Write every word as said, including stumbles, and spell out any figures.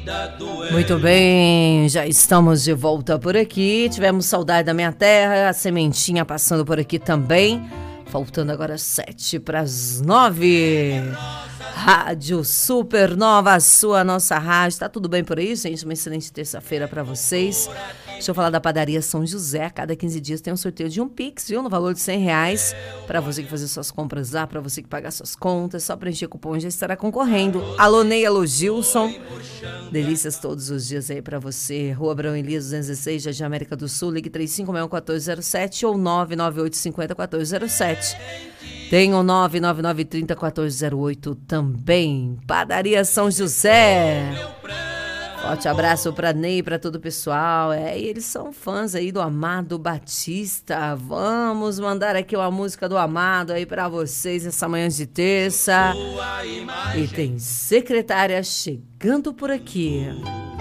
Muito bem, já estamos de volta por aqui. Tivemos saudade da minha terra, a sementinha passando por aqui também. Faltando agora sete para as nove. Rádio Supernova, a sua, nossa rádio. Tá tudo bem por aí, gente? Uma excelente terça-feira para vocês. Deixa eu falar da Padaria São José. A cada quinze dias tem um sorteio de um Pix, viu? No valor de cem reais. Para você que fazer suas compras lá, para você que pagar suas contas. Só preencher cupom já estará concorrendo. Alô, Ney, alô, Gilson. Delícias todos os dias aí para você. Rua Abrão Elias, duzentos e seis, Jardim América do Sul. Ligue três cinco seis um um quatro zero sete ou nove nove oito cinco zero quatro zero sete. Tem o nove nove nove três zero quatro zero oito também. Padaria São José. Forte abraço para Ney e para todo o pessoal. É, e eles são fãs aí do Amado Batista. Vamos mandar aqui uma música do Amado aí para vocês essa manhã de terça. E tem secretária chegando por aqui.